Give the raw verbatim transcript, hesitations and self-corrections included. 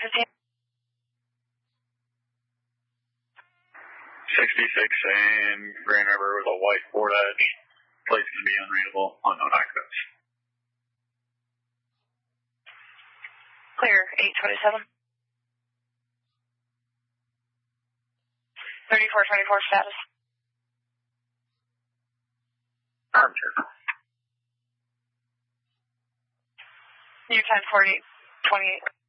fifteen. sixty-six in Grand River with a white Ford Edge. Place can be unreadable, unknown occupants. Clear, eight twenty-seven. thirty-four twenty-four status. Armature. New ten forty-eight twenty-eight.